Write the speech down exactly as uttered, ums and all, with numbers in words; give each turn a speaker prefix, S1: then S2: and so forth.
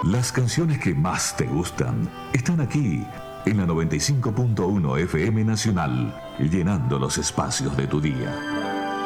S1: Las canciones que más te gustan están aquí, en la noventa y cinco punto uno F M Nacional, llenando los espacios de tu día.